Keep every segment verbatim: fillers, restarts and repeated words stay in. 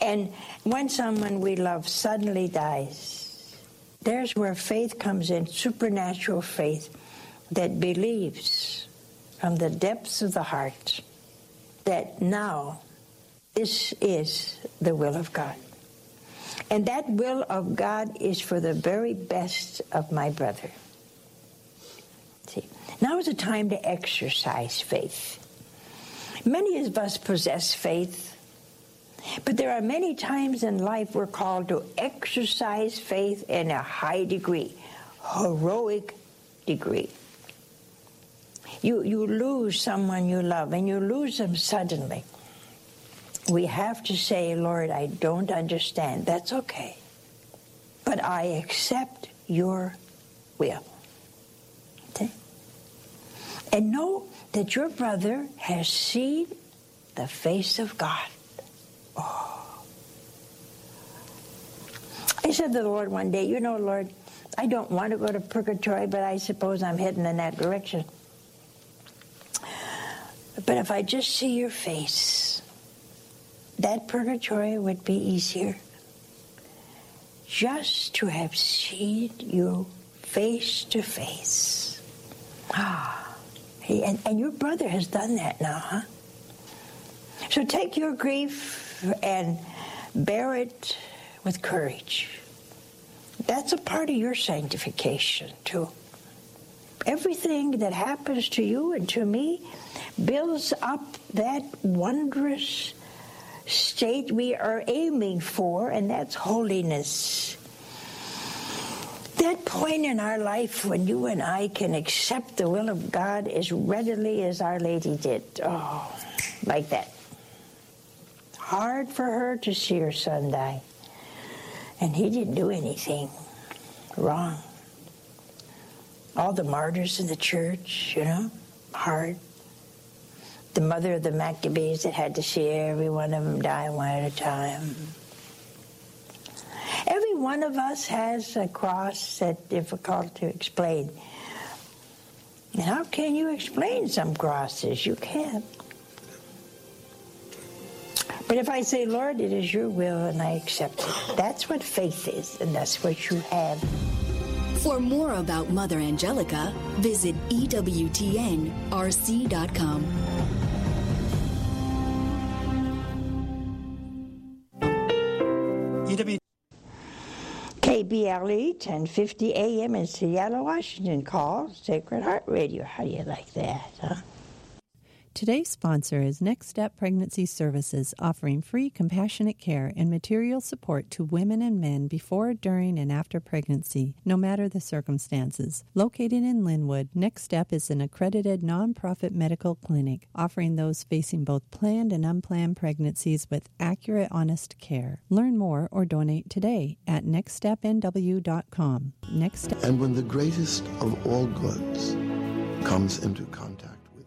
And when someone we love suddenly dies, there's where faith comes in, supernatural faith that believes from the depths of the heart that now this is the will of God. And that will of God is for the very best of my brother. See, now is the time to exercise faith. Many of us possess faith, but there are many times in life we're called to exercise faith in a high degree, heroic degree. You, you lose someone you love, and you lose them suddenly. We have to say, Lord, I don't understand. That's okay. But I accept your will. Okay? And know that your brother has seen the face of God. Oh. I said to the Lord one day, you know, Lord, I don't want to go to purgatory, but I suppose I'm heading in that direction. But if I just see your face, that purgatory would be easier. Just to have seen you face to face. Ah, and, and your brother has done that now, huh? So take your grief and bear it with courage. That's a part of your sanctification, too. Everything that happens to you and to me builds up that wondrous state we are aiming for, and that's holiness. That point in our life when you and I can accept the will of God as readily as Our Lady did. Oh, like that. Hard for her to see her son die. And he didn't do anything wrong. All the martyrs in the church, you know, hard. The mother of the Maccabees that had to see every one of them die one at a time. Every one of us has a cross that's difficult to explain. And how can you explain some crosses? You can't. But if I say, Lord, it is your will and I accept it, that's what faith is, and that's what you have. For more about Mother Angelica, visit E W T N R C dot com. K B L E ten fifty A M in Seattle, Washington. Call Sacred Heart Radio. How do you like that, huh? Today's sponsor is Next Step Pregnancy Services, offering free compassionate care and material support to women and men before, during, and after pregnancy, no matter the circumstances. Located in Linwood, Next Step is an accredited nonprofit medical clinic, offering those facing both planned and unplanned pregnancies with accurate, honest care. Learn more or donate today at next step n w dot com. Next Step. And when the greatest of all goods comes into contact,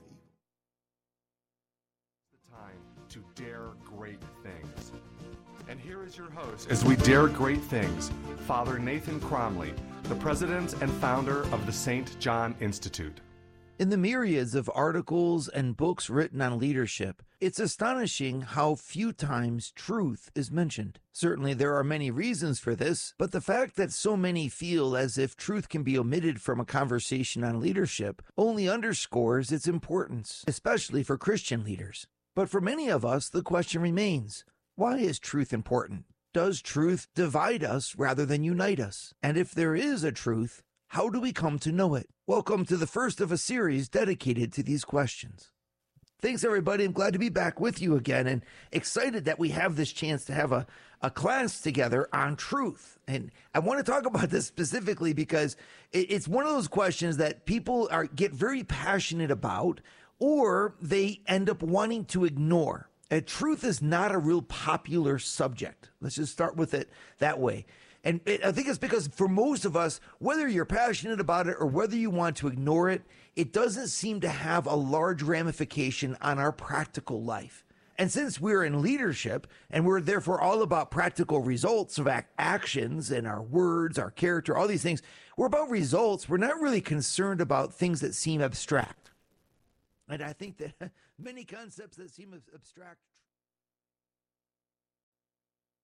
to dare great things. And here is your host as we dare great things, Father Nathan Cromly, the president and founder of the Saint John Institute. In the myriads of articles and books written on leadership, it's astonishing how few times truth is mentioned. Certainly there are many reasons for this, but the fact that so many feel as if truth can be omitted from a conversation on leadership only underscores its importance, especially for Christian leaders. But for many of us, the question remains, why is truth important? Does truth divide us rather than unite us? And if there is a truth, how do we come to know it? Welcome to the first of a series dedicated to these questions. Thanks, everybody. I'm glad to be back with you again and excited that we have this chance to have a, a class together on truth. And I want to talk about this specifically because it, it's one of those questions that people are get very passionate about, or they end up wanting to ignore. And truth is not a real popular subject. Let's just start with it that way. And it, I think it's because for most of us, whether you're passionate about it or whether you want to ignore it, it doesn't seem to have a large ramification on our practical life. And since we're in leadership and we're therefore all about practical results of ac- actions and our words, our character, all these things, we're about results. We're not really concerned about things that seem abstract. And I think that many concepts that seem abstract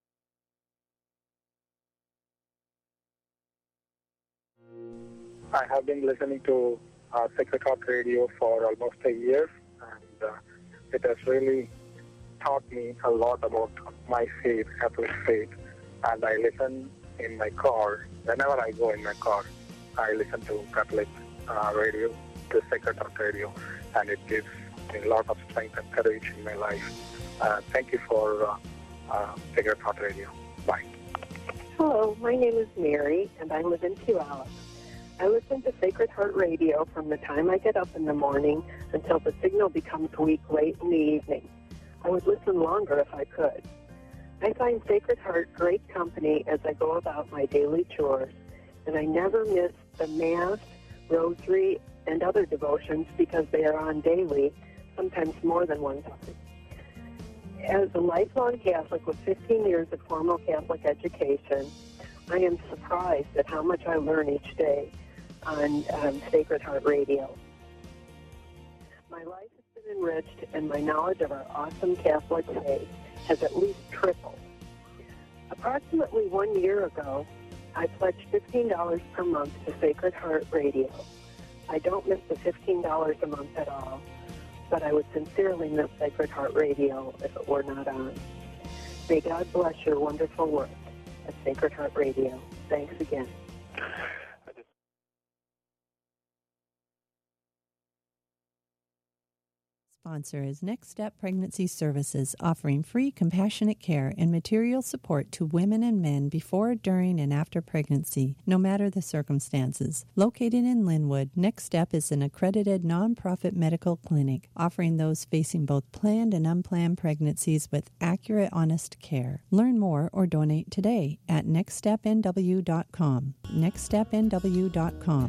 I have been listening to uh, Sacred Heart Radio for almost a year, and uh, it has really taught me a lot about my faith, Catholic faith. And I listen in my car. Whenever I go in my car, I listen to Catholic uh, radio, the Sacred Heart Radio, and it gives me a lot of strength and courage in my life. Uh, thank you for uh, uh, Sacred Heart Radio. Bye. Hello, my name is Mary, and I live in Puyallup. I listen to Sacred Heart Radio from the time I get up in the morning until the signal becomes weak late in the evening. I would listen longer if I could. I find Sacred Heart great company as I go about my daily chores, and I never miss the Mass, Rosary, and other devotions because they are on daily, sometimes more than one time. As a lifelong Catholic with fifteen years of formal Catholic education, I am surprised at how much I learn each day on um, Sacred Heart Radio. My life has been enriched, and my knowledge of our awesome Catholic faith has at least tripled. Approximately one year ago, I pledged fifteen dollars per month to Sacred Heart Radio. I don't miss the fifteen dollars a month at all, but I would sincerely miss Sacred Heart Radio if it were not on. May God bless your wonderful work at Sacred Heart Radio. Thanks again. Sponsor is Next Step Pregnancy Services, offering free compassionate care and material support to women and men before, during, and after pregnancy, no matter the circumstances. Located in Linwood, Next Step is an accredited nonprofit medical clinic offering those facing both planned and unplanned pregnancies with accurate, honest care. Learn more or donate today at next step n w dot com. next step n w dot com.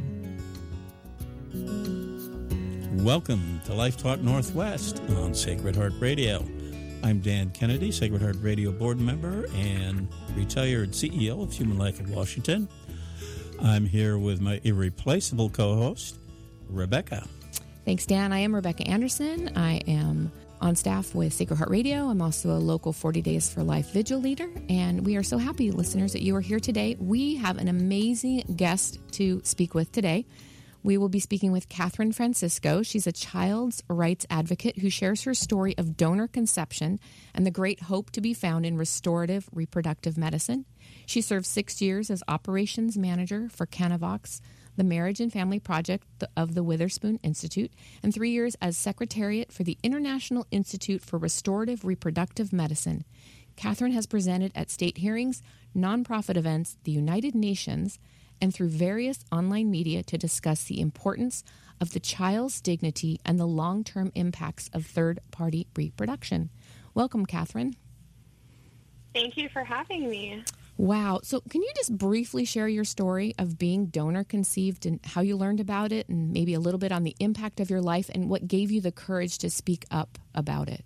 Welcome to Life Talk Northwest on Sacred Heart Radio. I'm Dan Kennedy, Sacred Heart Radio board member and retired C E O of Human Life of Washington. I'm here with my irreplaceable co-host, Rebecca. Thanks, Dan. I am Rebecca Anderson. I am on staff with Sacred Heart Radio. I'm also a local forty Days for Life vigil leader, and we are so happy, listeners, that you are here today. We have an amazing guest to speak with today. We will be speaking with Catherine Francisco. She's a child's rights advocate who shares her story of donor conception and the great hope to be found in restorative reproductive medicine. She served six years as operations manager for Canavox, the Marriage and Family Project of the Witherspoon Institute, and three years as secretariat for the International Institute for Restorative Reproductive Medicine. Catherine has presented at state hearings, nonprofit events, the United Nations, and through various online media to discuss the importance of the child's dignity and the long-term impacts of third-party reproduction. Welcome, Catherine. Thank you for having me. Wow. So can you just briefly share your story of being donor conceived and how you learned about it, and maybe a little bit on the impact of your life and what gave you the courage to speak up about it?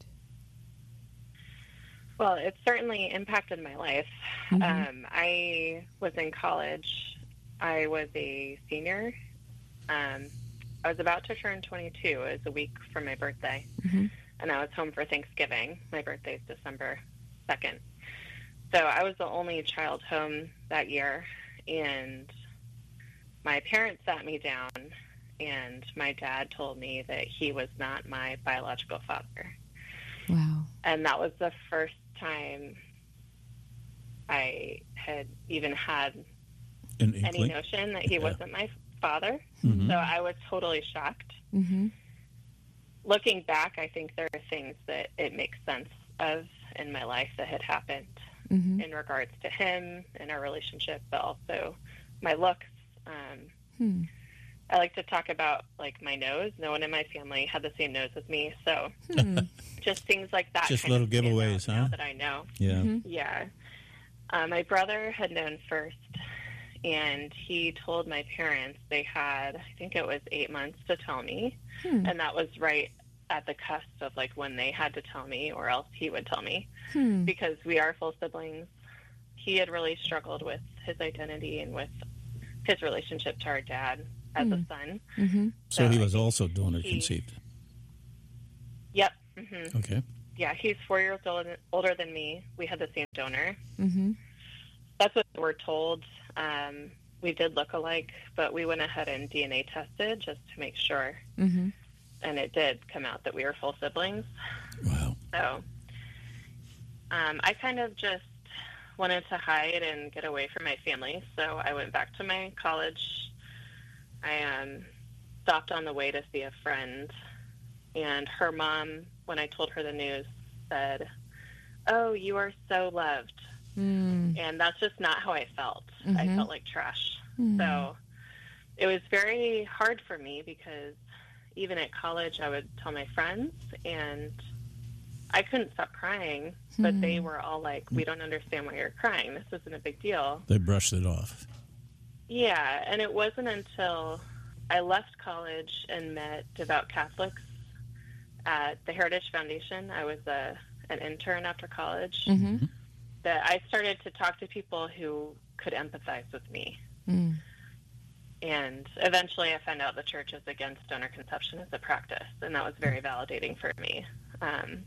Well, it certainly impacted my life. Mm-hmm. Um, I was in college. I was a senior. Um, I was about to turn twenty-two. It was a week from my birthday. Mm-hmm. And I was home for Thanksgiving. My birthday is December second. So I was the only child home that year. And my parents sat me down, and my dad told me that he was not my biological father. Wow. And that was the first time I had even had any notion that he yeah. wasn't my father. Mm-hmm. So I was totally shocked. Mm-hmm. Looking back, I think there are things that it makes sense of in my life that had happened mm-hmm. in regards to him and our relationship, but also my looks. Um, hmm. I like to talk about, like, my nose. No one in my family had the same nose as me, so hmm. just things like that. Just kind little of giveaways, huh? Now that I know. Yeah. Mm-hmm. Yeah. Uh, my brother had known first, and he told my parents they had, I think it was eight months to tell me, hmm. and that was right at the cusp of, like, when they had to tell me, or else he would tell me, hmm. because we are full siblings. He had really struggled with his identity and with his relationship to our dad as hmm. a son. Mm-hmm. So, so he was I also donor he, conceived. Yep. Mm-hmm. Okay. Yeah, he's four years older, older than me. We had the same donor. Mm-hmm. That's what we're told. Um, we did look alike, but we went ahead and D N A tested just to make sure. Mm-hmm. And it did come out that we were full siblings. Wow. So um, I kind of just wanted to hide and get away from my family. So I went back to my college. I um, stopped on the way to see a friend. And her mom, when I told her the news, said, "Oh, you are so loved." Mm. And that's just not how I felt. Mm-hmm. I felt like trash. Mm. So it was very hard for me because even at college, I would tell my friends, and I couldn't stop crying, but Mm. they were all like, "We don't understand why you're crying. This isn't a big deal." They brushed it off. Yeah, and it wasn't until I left college and met devout Catholics at the Heritage Foundation. I was a, an intern after college. Mm-hmm. That I started to talk to people who could empathize with me. Mm. And eventually I found out the church is against donor conception as a practice, and that was very validating for me. Um,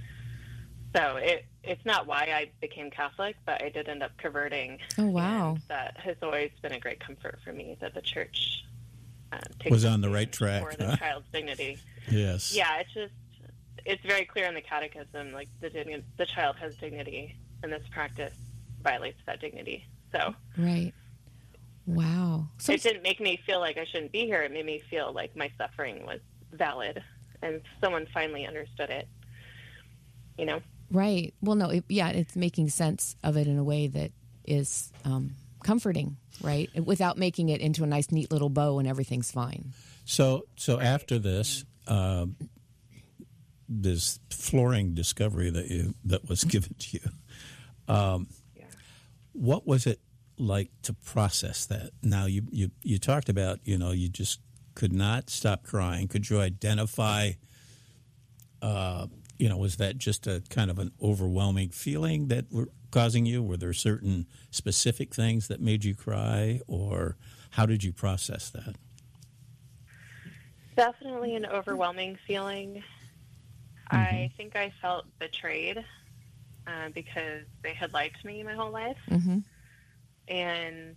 so it, it's not why I became Catholic, but I did end up converting. Oh, wow. And that has always been a great comfort for me, that the church uh, takes Was on the right track, for the huh? child's dignity. Yes. Yeah, it's just, it's very clear in the catechism, like the, digni- the child has dignity, and this practice violates that dignity. So Right. Wow. So it didn't make me feel like I shouldn't be here. It made me feel like my suffering was valid, and someone finally understood it, you know? Right. Well, no, it, yeah, it's making sense of it in a way that is um, comforting, right? Without making it into a nice, neat little bow and everything's fine. So, so after this, um, this flooring discovery that you that was given to you, um, yeah. what was it like to process that? Now, you, you you talked about, you know, you just could not stop crying. Could you identify? Uh, you know, was that just a kind of an overwhelming feeling that were causing you? Were there certain specific things that made you cry, or how did you process that? Definitely an overwhelming feeling. Mm-hmm. I think I felt betrayed uh, because they had lied to me my whole life. Mm-hmm. And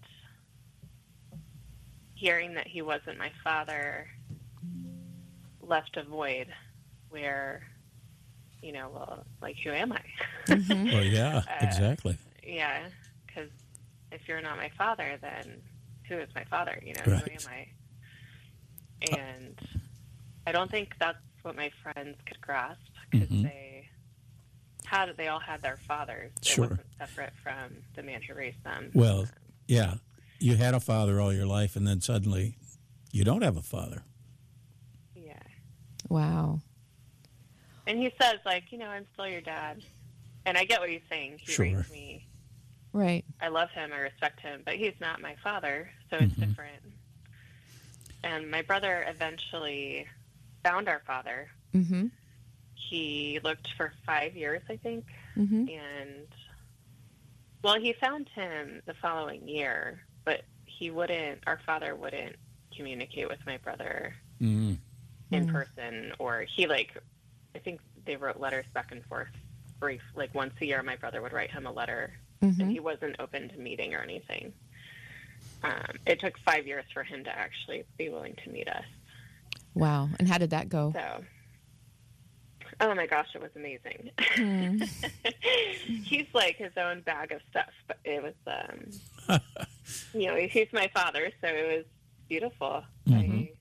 hearing that he wasn't my father left a void where, you know, well, like, who am I? Mm-hmm. Well, yeah, uh, exactly. Yeah, because if you're not my father, then who is my father? You know, Right. who am I? And I don't think that's what my friends could grasp, because Mhm. they had they all had their fathers. Sure. It wasn't separate from the man who raised them. Well, yeah, you had a father all your life, and then suddenly you don't have a father. Yeah. Wow. And he says, like, you know, I'm still your dad. And I get what he's saying. He Sure. raised me. Right. I love him. I respect him. But he's not my father, so it's Mhm. different. And my brother eventually found our father. Mm-hmm. He looked for five years, I think. Mm-hmm. And, well, he found him the following year, but he wouldn't, our father wouldn't communicate with my brother Mm. in Mm. person, or he, like, I think they wrote letters back and forth brief, like once a year my brother would write him a letter, Mm-hmm. and he wasn't open to meeting or anything. Um, it took five years for him to actually be willing to meet us. Wow. And how did that go? So, oh my gosh, it was amazing. Mm. He's like his own bag of stuff, but it was, um, you know, he's my father, so it was beautiful. Mhm. I,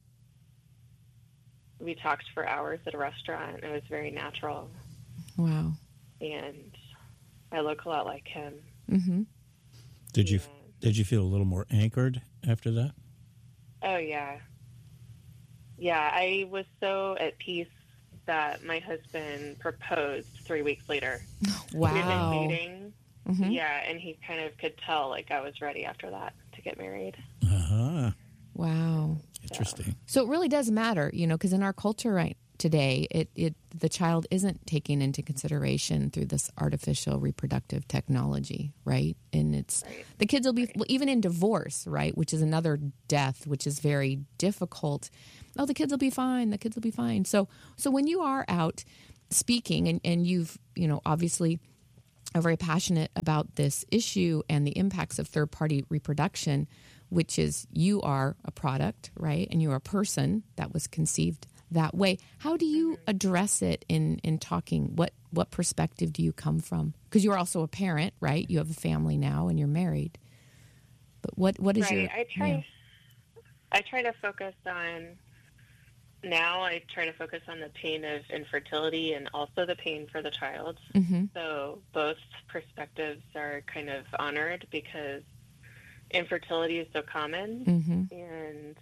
we talked for hours at a restaurant. It was very natural, Wow. and I look a lot like him. Mm-hmm. Did you Yeah. did you feel a little more anchored after that? Oh, yeah. Yeah, I was so at peace that my husband proposed three weeks later. Wow. We've been dating. Mm-hmm. Yeah, and he kind of could tell, like, I was ready after that to get married. Uh-huh. Wow. Interesting. So it really does matter, you know, because in our culture right today, it, it the child isn't taken into consideration through this artificial reproductive technology, right? And it's Right. the kids will be Right. well, even in divorce, right, which is another death, which is very difficult. Oh, the kids will be fine. The kids will be fine. So, so when you are out speaking, and and you've you know obviously are very passionate about this issue and the impacts of third party reproduction, which is you are a product, right? And you're a person that was conceived that way. How do you address it in, in talking? What what perspective do you come from? Because you're also a parent, right? You have a family now and you're married. But what what is right. your... I try, yeah. I try to focus on, now I try to focus on the pain of infertility and also the pain for the child. Mm-hmm. So both perspectives are kind of honored because infertility is so common. Mm-hmm. And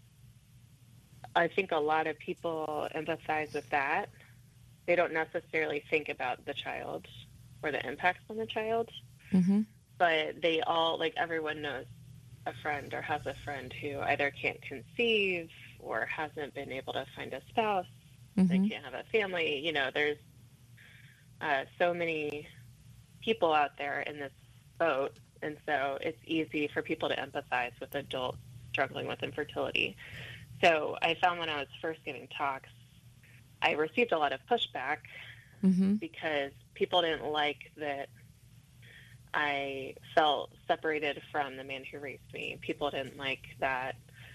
I think a lot of people empathize with that. They don't necessarily think about the child or the impacts on the child, Mm-hmm. but they all, like everyone knows a friend or has a friend who either can't conceive or hasn't been able to find a spouse. Mm-hmm. They can't have a family. You know, there's uh, so many people out there in this boat, and so it's easy for people to empathize with adults struggling with infertility. So I found when I was first giving talks, I received a lot of pushback Mm-hmm. because people didn't like that I felt separated from the man who raised me. People didn't like that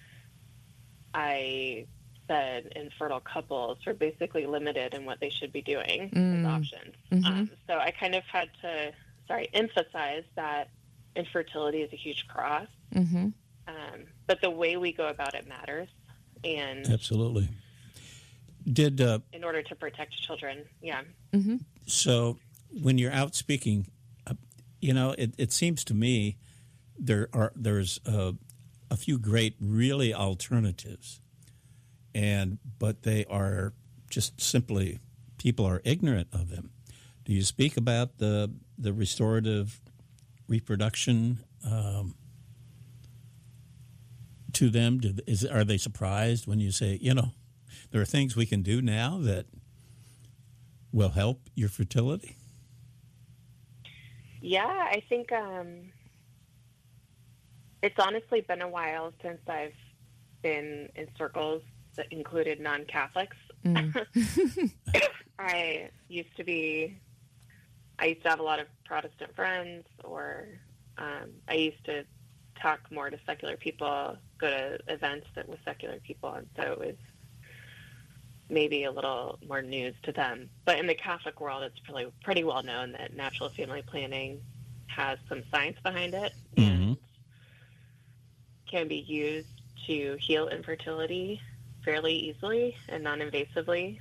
I said infertile couples were basically limited in what they should be doing Mm. as options. Mm-hmm. Um, so I kind of had to, sorry, emphasize that infertility is a huge cross. Mm-hmm. Um, but the way we go about it matters. And Absolutely. Did uh, in order to protect children, yeah. Mm-hmm. so when you're out speaking, uh, you know, it, it seems to me there are there's uh, a few great really alternatives, and but they are just simply people are ignorant of them. Do you speak about the the restorative reproduction um, to them? Do, is are they surprised when you say, you know, there are things we can do now that will help your fertility? Yeah, I think um, it's honestly been a while since I've been in circles that included non-Catholics. Mm. I used to be, I used to have a lot of Protestant friends, or um, I used to talk more to secular people, go to events that with secular people, and so it was maybe a little more news to them. But in the Catholic world, it's pretty, pretty well known that natural family planning has some science behind it Mm-hmm. and can be used to heal infertility fairly easily and non-invasively.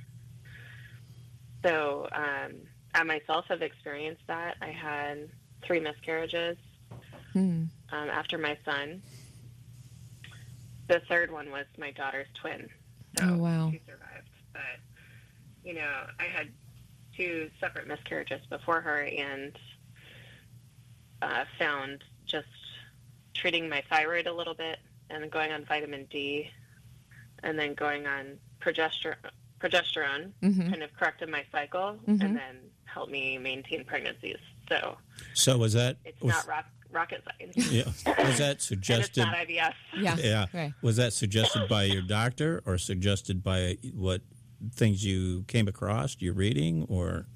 So um, I myself have experienced that. I had three miscarriages Mm. um, after my son. The third one was my daughter's twin. So Oh, wow. she survived. But, you know, I had two separate miscarriages before her, and uh, found just treating my thyroid a little bit and going on vitamin D and then going on progester- progesterone Mhm. kind of corrected my cycle Mhm. and then helped me maintain pregnancies. So So was that it's was, not rock, rocket science. yeah, was that And it's suggested? not I V F. Yeah. Yeah. Right. Was that suggested by your doctor or suggested by what things you came across, your reading, or?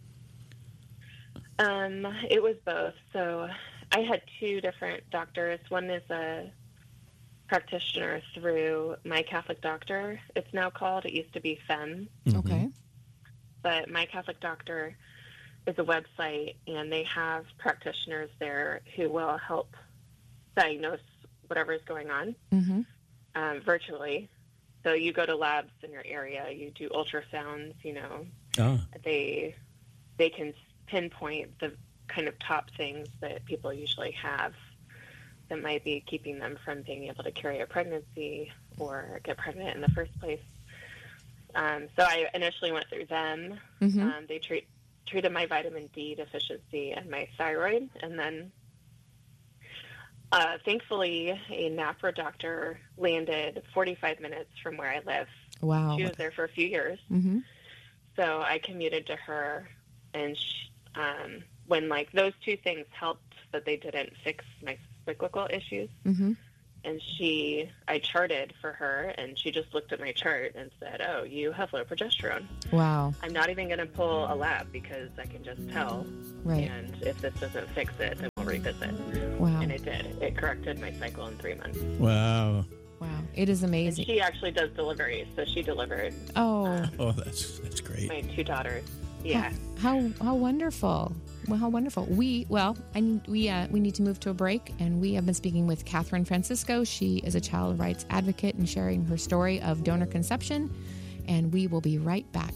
Um, it was both. So I had two different doctors. One is a practitioner through My Catholic Doctor, it's now called. It used to be F E M. Mhm. Okay. But My Catholic Doctor is a website, and they have practitioners there who will help diagnose whatever is going on Mm-hmm. um, virtually. So you go to labs in your area, you do ultrasounds, you know, Ah, they they can pinpoint the kind of top things that people usually have that might be keeping them from being able to carry a pregnancy or get pregnant in the first place. Um, so I initially went through them. Mm-hmm. Um, they treat, treated my vitamin D deficiency and my thyroid, and then uh, thankfully a NAPRA doctor landed forty-five minutes from where I live. Wow. She was there for a few years. Mm-hmm. So I commuted to her, and she, um, when like those two things helped, but they didn't fix my cyclical issues. Mm-hmm. And she, I charted for her, and she just looked at my chart and said, "Oh, you have low progesterone." Wow. I'm not even going to pull a lab because I can just tell. Right. And if this doesn't fix it, then we'll every visit. Wow. And it did. It corrected my cycle in three months. Wow. Wow. It is amazing. And she actually does deliveries, so she delivered. Oh. Uh, oh, that's that's great. My two daughters. Yeah. How how, how wonderful. Well, how wonderful. We, well, I need, we, uh, we need to move to a break, and we have been speaking with Catherine Francisco. She is a child rights advocate and sharing her story of donor conception, and we will be right back.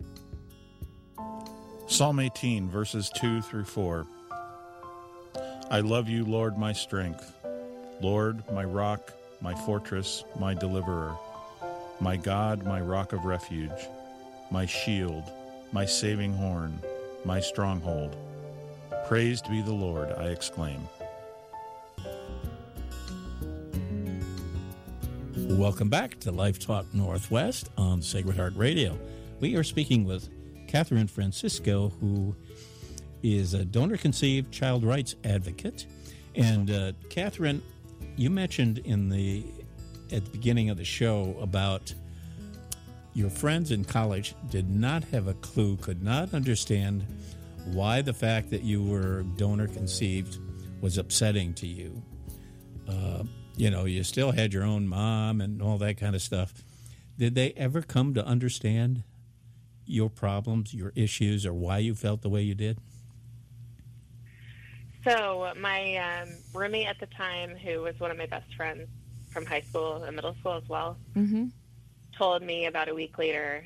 Psalm eighteen, verses two through four. I love you, Lord, my strength. Lord, my rock, my fortress, my deliverer. My God, my rock of refuge. My shield, my saving horn, my stronghold. Praised be the Lord, I exclaim. Welcome back to Life Talk Northwest on Sacred Heart Radio. We are speaking with Catherine Francisco, who is a donor-conceived child rights advocate. And uh, Catherine, you mentioned in the at the beginning of the show about your friends in college did not have a clue, could not understand why the fact that you were donor-conceived was upsetting to you. Uh, you know, you still had your own mom and all that kind of stuff. Did they ever come to understand your problems, your issues, or why you felt the way you did? So my um, roommate at the time, who was one of my best friends from high school and middle school as well, mm-hmm. told me about a week later,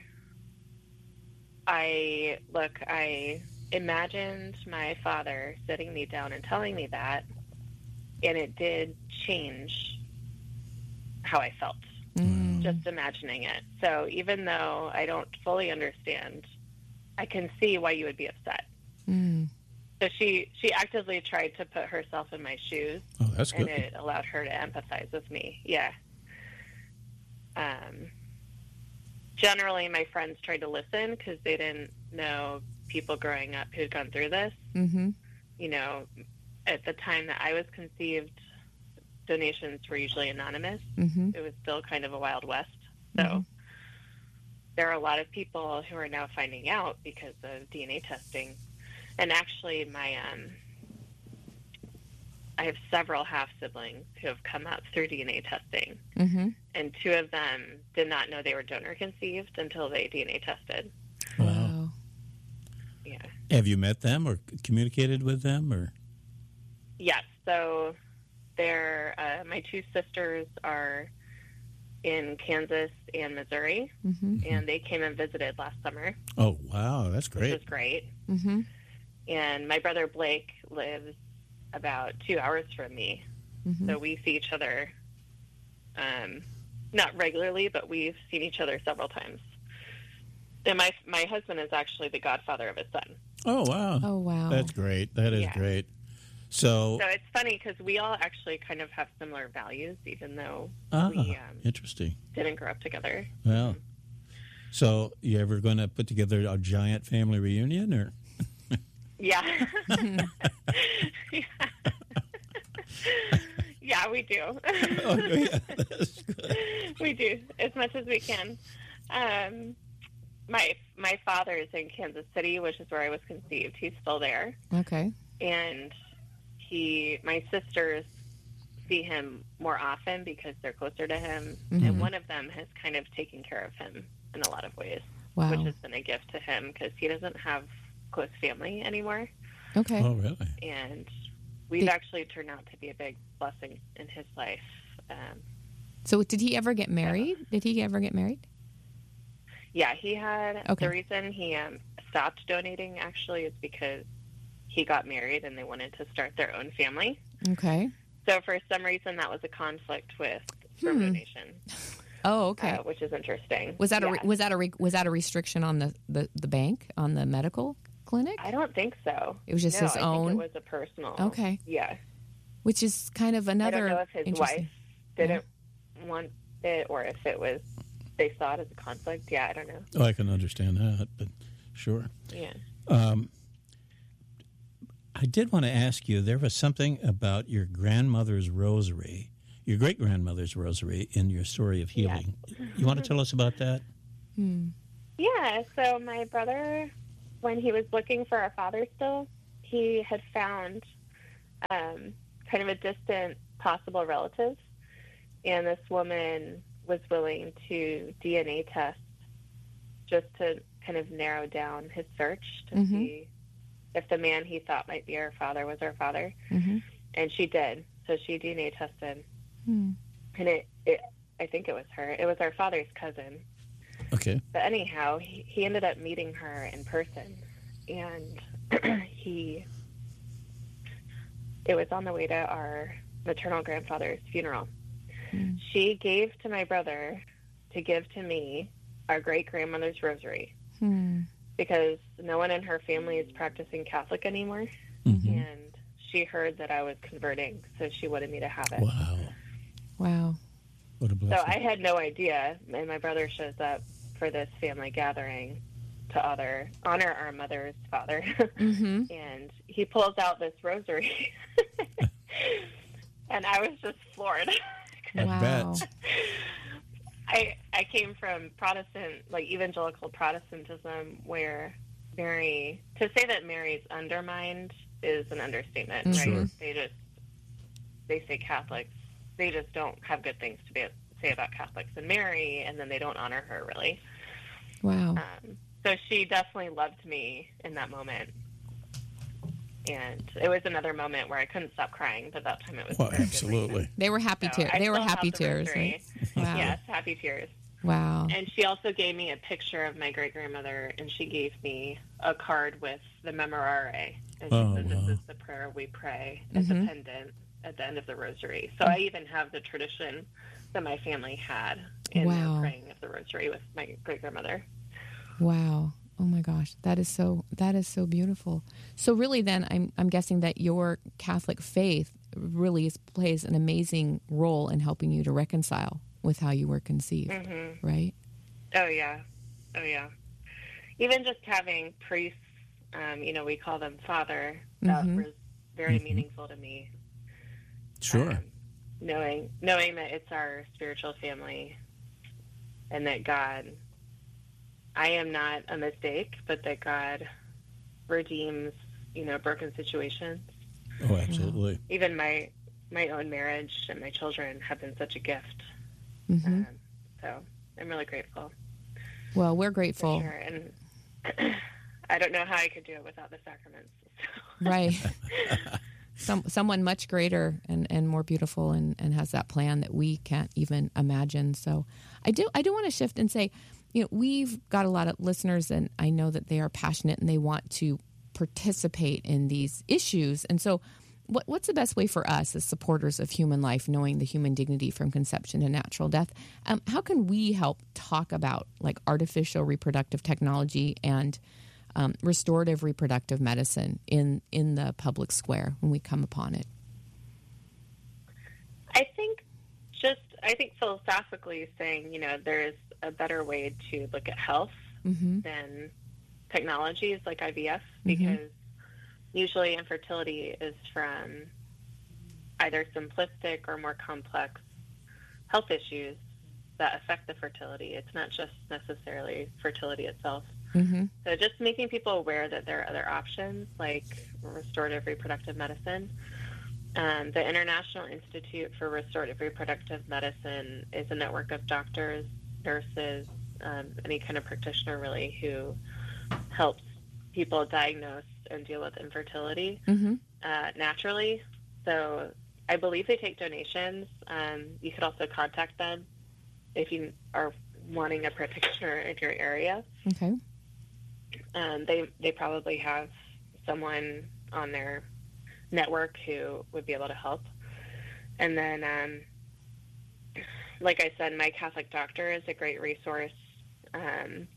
I, look, I imagined my father sitting me down and telling me that, and it did change how I felt, mm. just imagining it. So even though I don't fully understand, I can see why you would be upset. Mm. So she, she actively tried to put herself in my shoes. Oh, that's good. And it allowed her to empathize with me. Yeah. Um, generally, my friends tried to listen because they didn't know people growing up who'd gone through this. Mm-hmm. You know, at the time that I was conceived, donations were usually anonymous. Mm-hmm. It was still kind of a Wild West. So mm-hmm. there are a lot of people who are now finding out because of D N A testing. And actually, my um, I have several half-siblings who have come out through D N A testing. Mm-hmm. And two of them did not know they were donor-conceived until they D N A tested. Wow. Yeah. Have you met them or communicated with them? Or Yes. So they're, uh, my two sisters are in Kansas and Missouri, mm-hmm. and they came and visited last summer. Oh, wow. That's great. Which was great. Mm-hmm. And my brother Blake lives about two hours from me. Mm-hmm. So we see each other, um, not regularly, but we've seen each other several times. And my my husband is actually the godfather of his son. Oh, wow. Oh, wow. That's great. That is Yeah. great. So, So it's funny because we all actually kind of have similar values, even though ah, we um, interesting. didn't grow up together. Well, so you ever going to put together a giant family reunion, or? Yeah. yeah. Yeah, we do. Oh, yeah, that's good. We do, as much as we can. Um, my my father is in Kansas City, which is where I was conceived. He's still there. Okay. And he, my sisters see him more often because they're closer to him. Mm-hmm. And one of them has kind of taken care of him in a lot of ways, Wow. which has been a gift to him because he doesn't have close family anymore. Okay. Oh, really? And we've Did- actually turned out to be a big blessing in his life. Um, So did he ever get married? Did he ever get married? yeah, he had, Okay. the reason he um, stopped donating actually is because he got married and they wanted to start their own family. Okay. So for some reason that was a conflict with sperm Hmm. donation. Oh, okay. Uh, which is interesting. Was that a re- Yeah. was that a re- was that a restriction on the, the, the bank, on the medical clinic? I don't think so. It was just no, his I own? think it was a personal. Okay. Yeah. Which is kind of another. I don't know if his interesting- wife didn't want it or if it was they saw it as a conflict. Yeah, I don't know. Oh, I can understand that, but sure. Yeah. Um, I did want to ask you, there was something about your grandmother's rosary, your great-grandmother's rosary in your story of healing. You want to tell us about that? Hmm. Yeah, so my brother, when he was looking for our father still, he had found um, kind of a distant possible relative. And this woman was willing to D N A test just to kind of narrow down his search to Mm-hmm. see if the man he thought might be our father was our father. Mm-hmm. And she did. So she D N A tested. Hmm. And it, it, I think it was her. It was our father's cousin. Okay. But anyhow, he, he ended up meeting her in person. And he, it was on the way to our maternal grandfather's funeral. Mm. She gave to my brother to give to me our great-grandmother's rosary Hmm. because no one in her family is practicing Catholic anymore. Mm-hmm. And she heard that I was converting, so she wanted me to have it. Wow. Wow. What a So blessing. I had no idea, and my brother shows up for this family gathering to honor, honor our mother's father. Mm-hmm. And he pulls out this rosary. And I was just floored. I Wow. bet. I I came from Protestant, like evangelical Protestantism, where Mary, to say that Mary's undermined is an understatement, Mhm. right? Sure. They just, they say Catholics, they just don't have good things to be, say about Catholics and Mary, and then they don't honor her, really. Wow. Um, so she definitely loved me in that moment. And it was another moment where I couldn't stop crying, but that time it was Well, for a good absolutely. reason. They were happy So tears. I They were still have happy the tears, rosary. right? Wow. Yes, happy tears. Wow. And she also gave me a picture of my great-grandmother, and she gave me a card with the Memorare. And she Oh, said, this wow. is the prayer we pray as Mhm. a pendant at the end of the rosary. So I even have the tradition that my family had in Wow. the praying of the rosary with my great-grandmother. Wow. Oh my gosh. That is so that is so beautiful. So really then I'm I'm guessing that your Catholic faith really is, plays an amazing role in helping you to reconcile with how you were conceived, Mhm. right? Oh, yeah. Oh, yeah. Even just having priests, um, you know, we call them Father, that Mhm. was very Mhm. meaningful to me. Sure. Um, knowing knowing that it's our spiritual family and that God, I am not a mistake, but that God redeems, you know, broken situations. Oh, absolutely. Even my my own marriage and my children have been such a gift. Mm-hmm. Um, so I'm really grateful. Well, we're For grateful. sure. And I don't know how I could do it without the sacraments. Right. Some someone much greater and, and more beautiful and, and has that plan that we can't even imagine. So I do I do want to shift and say, you know, we've got a lot of listeners and I know that they are passionate and they want to participate in these issues. And so what, what's the best way for us as supporters of human life, knowing the human dignity from conception to natural death? Um, how can we help talk about like artificial reproductive technology and um, restorative reproductive medicine in, in the public square when we come upon it? I think just, I think philosophically saying, you know, there's a better way to look at health Mm-hmm. than technologies like I V F, Mhm. because usually infertility is from either simplistic or more complex health issues that affect the fertility. It's not just necessarily fertility itself. Mm-hmm. So just making people aware that there are other options like restorative reproductive medicine. Um, the International Institute for Restorative Reproductive Medicine is a network of doctors, nurses, um, any kind of practitioner really who helps people diagnose and deal with infertility Mm-hmm. uh, naturally. So I believe they take donations. Um, you could also contact them if you are wanting a practitioner in your area. Okay. Um, they they probably have someone on their network who would be able to help. And then, um, like I said, My Catholic Doctor is a great resource. Um,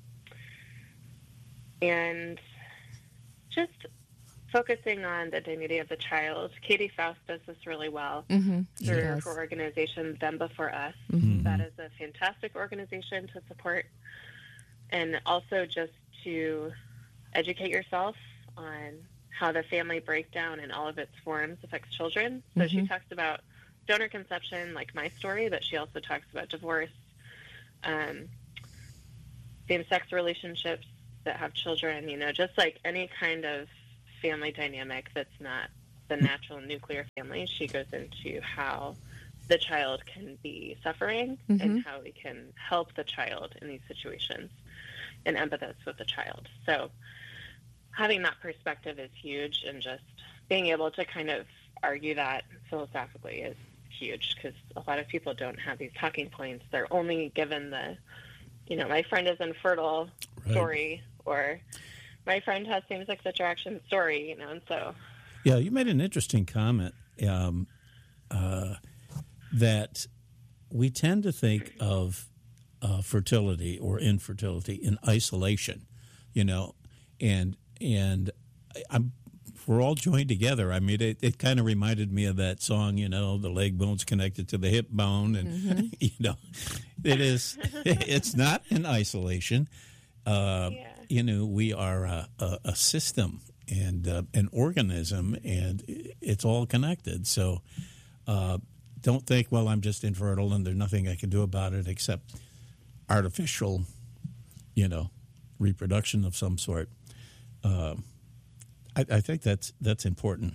and just focusing on the dignity of the child. Katie Faust does this really well Mm-hmm. through Yes. her organization, Them Before Us. Mhm. That is a fantastic organization to support. And also just to educate yourself on how the family breakdown in all of its forms affects children. So she Mhm. talks about donor conception, like my story, but she also talks about divorce, um, same-sex relationships that have children, you know, just like any kind of family dynamic that's not the natural nuclear family, she goes into how the child can be suffering mm-hmm. and how we can help the child in these situations and empathize with the child. So having that perspective is huge, and just being able to kind of argue that philosophically is huge, because a lot of people don't have these talking points. They're only given the, you know, my friend is infertile right. story, or my friend has same-sex attraction story, you know, and so. Yeah, you made an interesting comment um, uh, that we tend to think of uh, fertility or infertility in isolation, you know, and and I'm we're all joined together. I mean, it, it kind of reminded me of that song, you know, the leg bone's connected to the hip bone, and mm-hmm. you know, it is. It's not in isolation. Uh, yeah. You know, we are a, a, a system and uh, an organism, and it's all connected. So, uh, don't think, well, I'm just infertile and there's nothing I can do about it except artificial, you know, reproduction of some sort. Uh, I, I think that's that's important.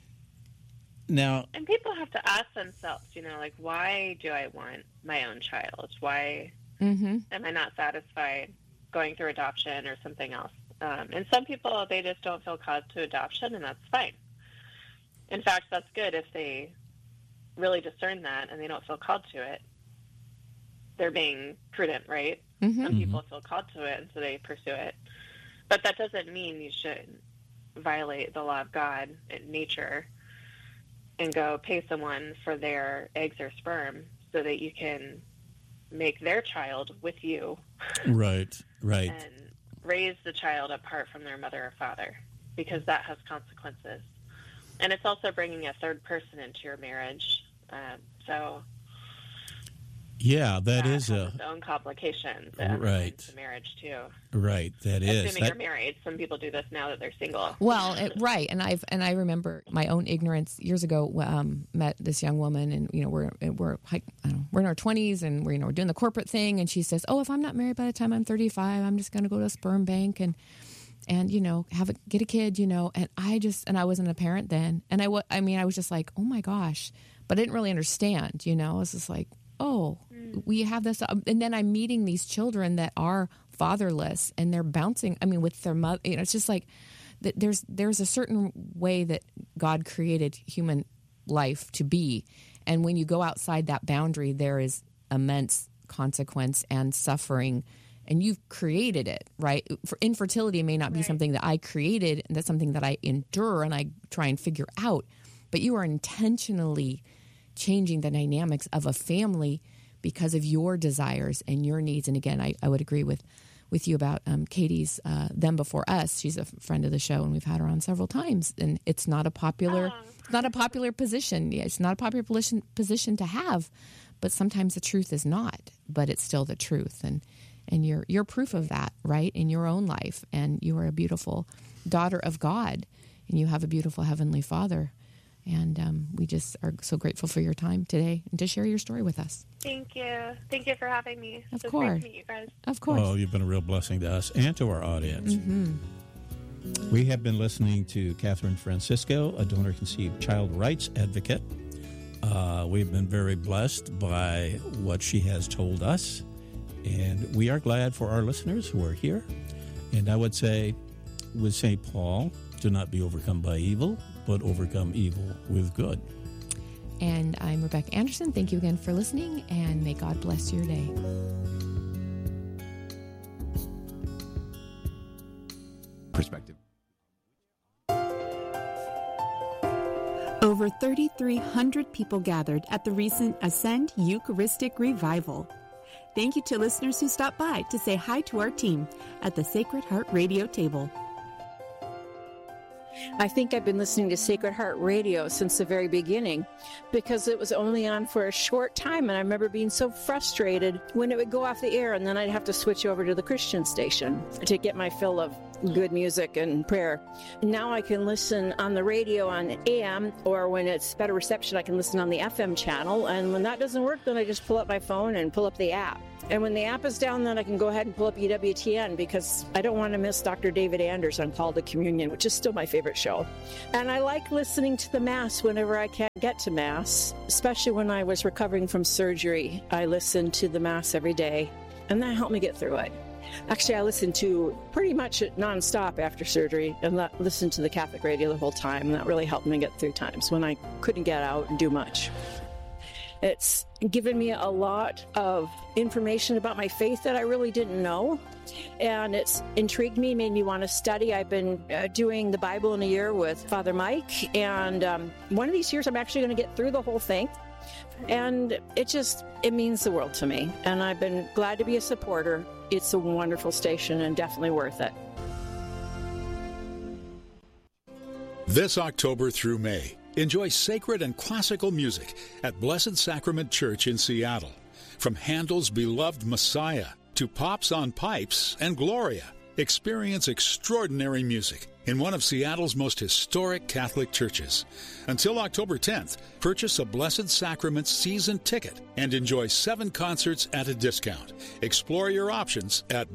Now, and people have to ask themselves, you know, like, why do I want my own child? Why mm-hmm. am I not satisfied going through adoption or something else? Um, and some people, they just don't feel called to adoption, and that's fine. In fact, that's good if they really discern that and they don't feel called to it. They're being prudent, right? Mm-hmm. Some people feel called to it, and so they pursue it. But that doesn't mean you should violate the law of God and nature and go pay someone for their eggs or sperm so that you can make their child with you. Right, right. And raise the child apart from their mother or father, because that has consequences. And it's also bringing a third person into your marriage. Um, so... Yeah, that, that is has a its own complications. Right. To marriage too. Right, that is. Assuming that... you're married, some people do this now that they're single. Well, it, right, and I've and I remember my own ignorance years ago. Um, met this young woman, and you know we're we're I don't know, we're in our twenties, and we're you know we're doing the corporate thing, and she says, "Oh, if I'm not married by the time I'm thirty-five, I'm just going to go to a sperm bank and and you know have a get a kid, you know." And I just and I wasn't a parent then, and I wa- I mean I was just like, oh my gosh, but I didn't really understand, you know. I was just like, oh, we have this. And then I'm meeting these children that are fatherless, and they're bouncing, I mean, with their mother. You know, it's just like there's there's a certain way that God created human life to be. And when you go outside that boundary, there is immense consequence and suffering. And you've created it, right? For infertility may not be right. something that I created. That's something that I endure and I try and figure out. But you are intentionally changing the dynamics of a family because of your desires and your needs. And again, I, I would agree with, with you about um, Katie's uh, Them Before Us. She's a friend of the show, and we've had her on several times. And it's not a popular, oh. it's not a popular position. Yeah, it's not a popular position position to have, but sometimes the truth is not. But it's still the truth, and and you're you're proof of that, right, in your own life. And you are a beautiful daughter of God, and you have a beautiful Heavenly Father. And um, we just are so grateful for your time today and to share your story with us. Thank you. Thank you for having me. Of it's course. Great to meet you guys. Of course. Oh, you've been a real blessing to us and to our audience. Mm-hmm. We have been listening to Catherine Francisco, a donor-conceived child rights advocate. Uh, we've been very blessed by what she has told us, and we are glad for our listeners who are here. And I would say, with Saint Paul, do not be overcome by evil, but overcome evil with good. And I'm Rebecca Anderson. Thank you again for listening, and may God bless your day. Perspective. Over thirty-three hundred people gathered at the recent Ascend Eucharistic Revival. Thank you to listeners who stopped by to say hi to our team at the Sacred Heart Radio table. I think I've been listening to Sacred Heart Radio since the very beginning because it was only on for a short time, and I remember being so frustrated when it would go off the air, and then I'd have to switch over to the Christian station to get my fill of good music and prayer. Now I can listen on the radio on A M, or when it's better reception, I can listen on the F M channel. And when that doesn't work, then I just pull up my phone and pull up the app. And when the app is down, then I can go ahead and pull up E W T N, because I don't want to miss Doctor David Anders on Call to Communion, which is still my favorite show. And I like listening to the Mass whenever I can get to Mass, especially when I was recovering from surgery. I listened to the Mass every day, and that helped me get through it. Actually, I listened to pretty much nonstop after surgery, and that, listened to the Catholic radio the whole time, and that really helped me get through times when I couldn't get out and do much. It's given me a lot of information about my faith that I really didn't know, and it's intrigued me, made me want to study. I've been uh, doing the Bible in a year with Father Mike, and um, one of these years I'm actually going to get through the whole thing, and it just, it means the world to me, and I've been glad to be a supporter. It's a wonderful station and definitely worth it. This October through May, enjoy sacred and classical music at Blessed Sacrament Church in Seattle. From Handel's beloved Messiah to Pops on Pipes and Gloria, experience extraordinary music in one of Seattle's most historic Catholic churches. Until October tenth, purchase a Blessed Sacrament season ticket and enjoy seven concerts at a discount. Explore your options at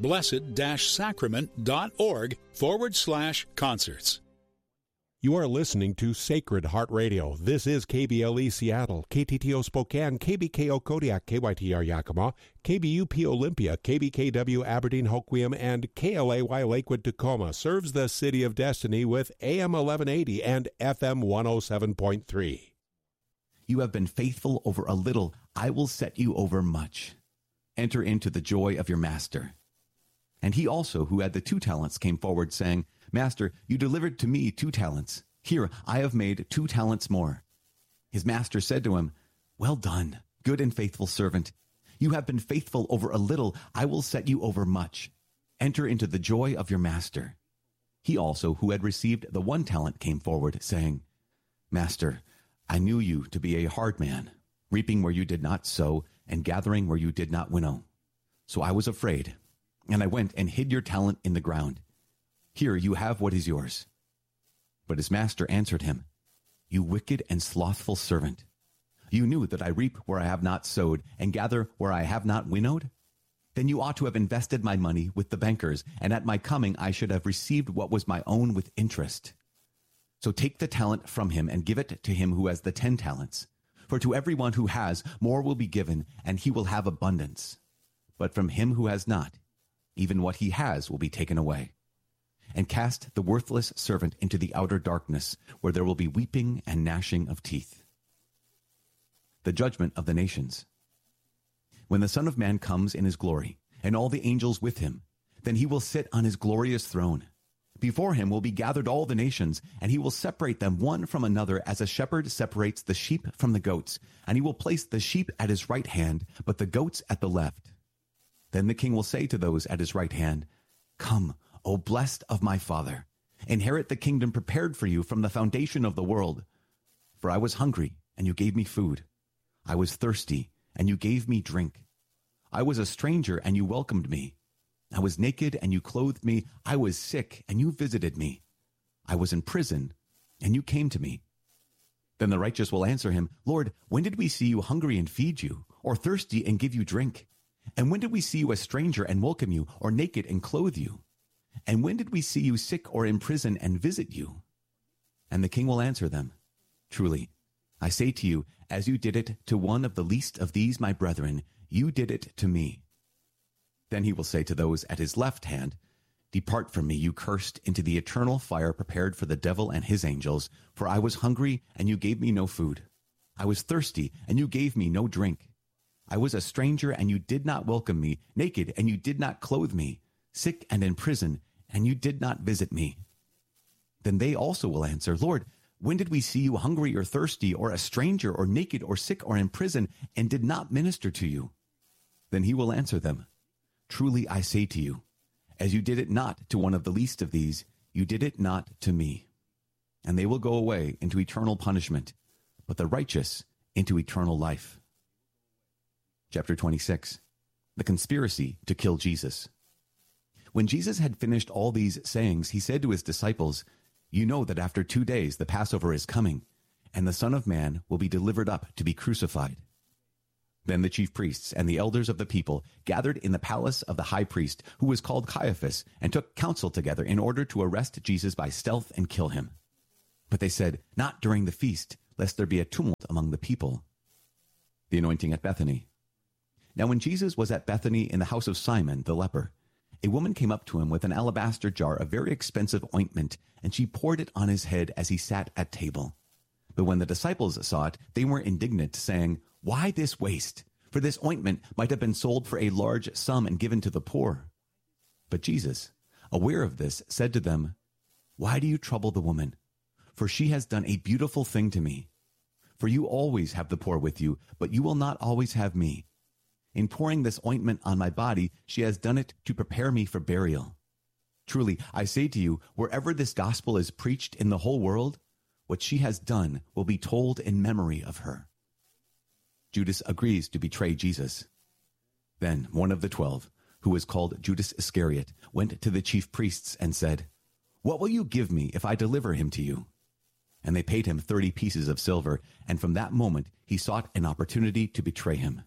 blessed-sacrament.org forward slash concerts. You are listening to Sacred Heart Radio. This is K B L E Seattle, K T T O Spokane, K B K O Kodiak, K Y T R Yakima, K B U P Olympia, K B K W Aberdeen Hoquiam, and K L A Y Lakewood Tacoma serves the City of Destiny with A M eleven eighty and F M one oh seven point three. You have been faithful over a little, I will set you over much. Enter into the joy of your master. And he also, who had the two talents, came forward, saying, Master, you delivered to me two talents. Here, I have made two talents more. His master said to him, Well done, good and faithful servant. You have been faithful over a little, I will set you over much. Enter into the joy of your master. He also, who had received the one talent, came forward, saying, Master, I knew you to be a hard man, reaping where you did not sow, and gathering where you did not winnow. So I was afraid, and I went and hid your talent in the ground. Here you have what is yours. But his master answered him, You wicked and slothful servant. You knew that I reap where I have not sowed, and gather where I have not winnowed? Then you ought to have invested my money with the bankers, and at my coming I should have received what was my own with interest. So take the talent from him, and give it to him who has the ten talents. For to everyone who has, more will be given, and he will have abundance. But from him who has not, even what he has will be taken away. And cast the worthless servant into the outer darkness, where there will be weeping and gnashing of teeth. The judgment of the nations. When the Son of Man comes in his glory, and all the angels with him, then he will sit on his glorious throne. Before him will be gathered all the nations, and he will separate them one from another, as a shepherd separates the sheep from the goats. And he will place the sheep at his right hand, but the goats at the left. Then the king will say to those at his right hand, Come, O blessed of my Father, inherit the kingdom prepared for you from the foundation of the world. For I was hungry, and you gave me food. I was thirsty, and you gave me drink. I was a stranger, and you welcomed me. I was naked, and you clothed me. I was sick, and you visited me. I was in prison, and you came to me. Then the righteous will answer him, Lord, when did we see you hungry and feed you, or thirsty and give you drink? And when did we see you a stranger and welcome you, or naked and clothe you? And when did we see you sick or in prison and visit you? And the king will answer them, Truly, I say to you, as you did it to one of the least of these my brethren, you did it to me. Then he will say to those at his left hand, Depart from me, you cursed, into the eternal fire prepared for the devil and his angels. For I was hungry, and you gave me no food. I was thirsty, and you gave me no drink. I was a stranger, and you did not welcome me, naked, and you did not clothe me, sick and in prison, and you did not visit me. Then they also will answer, Lord, when did we see you hungry or thirsty, or a stranger, or naked, or sick, or in prison, and did not minister to you? Then he will answer them, Truly I say to you, as you did it not to one of the least of these, you did it not to me. And they will go away into eternal punishment, but the righteous into eternal life. Chapter twenty-six. The conspiracy to kill Jesus. When Jesus had finished all these sayings, he said to his disciples, "You know that after two days the Passover is coming, and the Son of Man will be delivered up to be crucified." Then the chief priests and the elders of the people gathered in the palace of the high priest, who was called Caiaphas, and took counsel together in order to arrest Jesus by stealth and kill him. But they said, "Not during the feast, lest there be a tumult among the people." The anointing at Bethany. Now when Jesus was at Bethany in the house of Simon the leper, a woman came up to him with an alabaster jar of very expensive ointment, and she poured it on his head as he sat at table. But when the disciples saw it, they were indignant, saying, "Why this waste? For this ointment might have been sold for a large sum and given to the poor." But Jesus, aware of this, said to them, "Why do you trouble the woman? For she has done a beautiful thing to me. For you always have the poor with you, but you will not always have me. In pouring this ointment on my body, she has done it to prepare me for burial. Truly, I say to you, wherever this gospel is preached in the whole world, what she has done will be told in memory of her." Judas agrees to betray Jesus. Then one of the twelve, who was called Judas Iscariot, went to the chief priests and said, "What will you give me if I deliver him to you?" And they paid him thirty pieces of silver, and from that moment he sought an opportunity to betray him.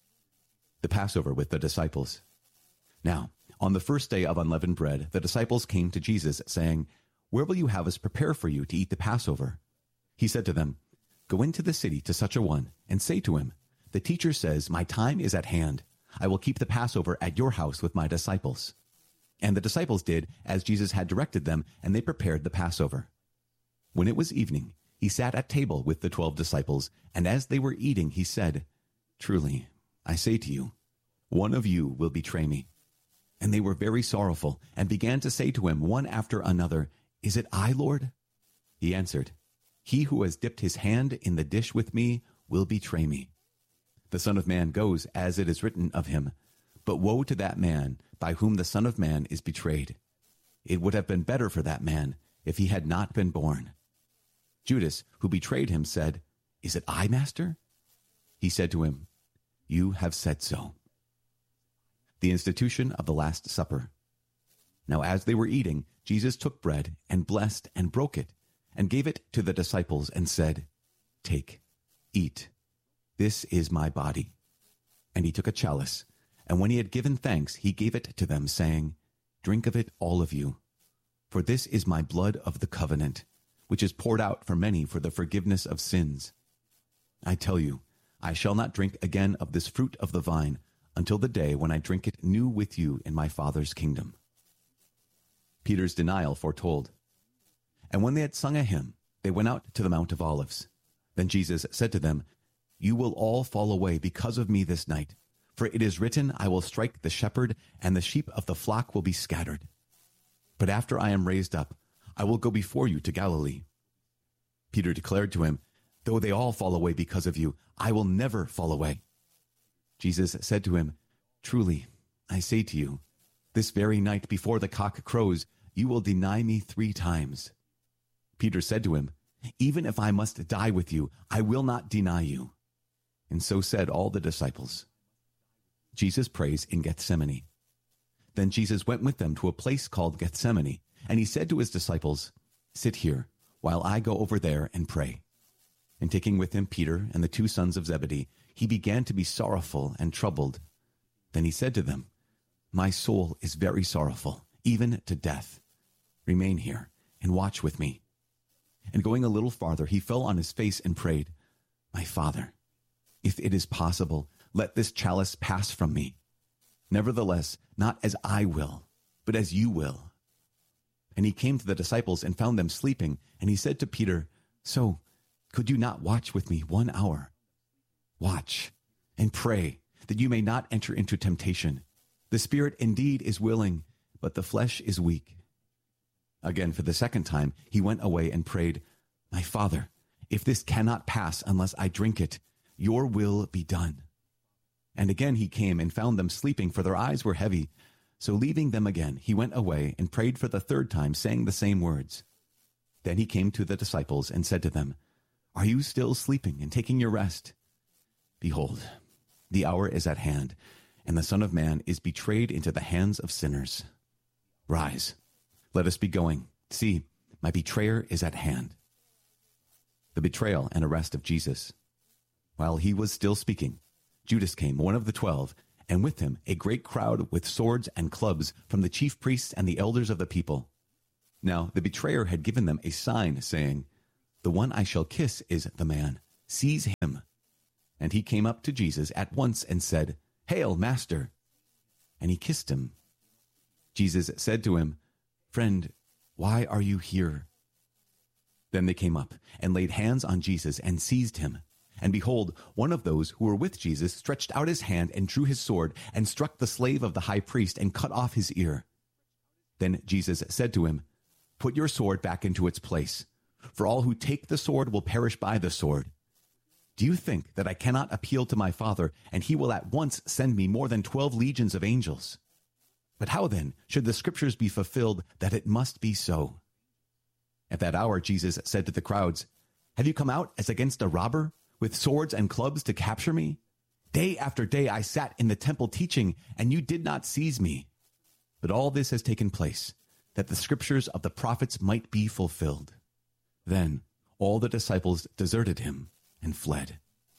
The Passover with the disciples. Now, on the first day of unleavened bread, the disciples came to Jesus, saying, "Where will you have us prepare for you to eat the Passover?" He said to them, "Go into the city to such a one, and say to him, 'The teacher says, my time is at hand. I will keep the Passover at your house with my disciples.'" And the disciples did as Jesus had directed them, and they prepared the Passover. When it was evening, he sat at table with the twelve disciples, and as they were eating, he said, "Truly, I say to you, one of you will betray me." And they were very sorrowful, and began to say to him one after another, "Is it I, Lord?" He answered, "He who has dipped his hand in the dish with me will betray me. The Son of Man goes as it is written of him, but woe to that man by whom the Son of Man is betrayed. It would have been better for that man if he had not been born." Judas, who betrayed him, said, "Is it I, Master?" He said to him, "You have said so." The institution of the Last Supper. Now as they were eating, Jesus took bread and blessed and broke it, and gave it to the disciples and said, "Take, eat. This is my body." And he took a chalice, and when he had given thanks, he gave it to them, saying, "Drink of it, all of you. For this is my blood of the covenant, which is poured out for many for the forgiveness of sins. I tell you, I shall not drink again of this fruit of the vine until the day when I drink it new with you in my Father's kingdom." Peter's denial foretold. And when they had sung a hymn, they went out to the Mount of Olives. Then Jesus said to them, "You will all fall away because of me this night, for it is written, I will strike the shepherd, and the sheep of the flock will be scattered. But after I am raised up, I will go before you to Galilee." Peter declared to him, "Though they all fall away because of you, I will never fall away." Jesus said to him, "Truly, I say to you, this very night before the cock crows, you will deny me three times." Peter said to him, "Even if I must die with you, I will not deny you." And so said all the disciples. Jesus prays in Gethsemane. Then Jesus went with them to a place called Gethsemane, and he said to his disciples, "Sit here, while I go over there and pray." And taking with him Peter and the two sons of Zebedee, he began to be sorrowful and troubled. Then he said to them, "My soul is very sorrowful, even to death. Remain here and watch with me." And going a little farther, he fell on his face and prayed, "My Father, if it is possible, let this chalice pass from me. Nevertheless, not as I will, but as you will." And he came to the disciples and found them sleeping, and he said to Peter, "So, could you not watch with me one hour? Watch and pray that you may not enter into temptation. The spirit indeed is willing, but the flesh is weak." Again, for the second time, he went away and prayed, "My Father, if this cannot pass unless I drink it, your will be done." And again he came and found them sleeping, for their eyes were heavy. So leaving them again, he went away and prayed for the third time, saying the same words. Then he came to the disciples and said to them, "Are you still sleeping and taking your rest? Behold, the hour is at hand, and the Son of Man is betrayed into the hands of sinners. Rise, let us be going. See, my betrayer is at hand. The betrayal and arrest of Jesus. While he was still speaking, Judas came, one of the twelve, and with him a great crowd with swords and clubs from the chief priests and the elders of the people. Now the betrayer had given them a sign, saying, "The one I shall kiss is the man. Seize him." And he came up to Jesus at once and said, "Hail, Master!" And he kissed him. Jesus said to him, "Friend, why are you here?" Then they came up and laid hands on Jesus and seized him. And behold, one of those who were with Jesus stretched out his hand and drew his sword and struck the slave of the high priest and cut off his ear. Then Jesus said to him, "Put your sword back into its place, for all who take the sword will perish by the sword. Do you think that I cannot appeal to my Father, and he will at once send me more than twelve legions of angels? But how then should the scriptures be fulfilled that it must be so?" At that hour Jesus said to the crowds, "Have you come out as against a robber, with swords and clubs to capture me? Day after day I sat in the temple teaching, and you did not seize me. But all this has taken place, that the scriptures of the prophets might be fulfilled." Then all the disciples deserted him and fled.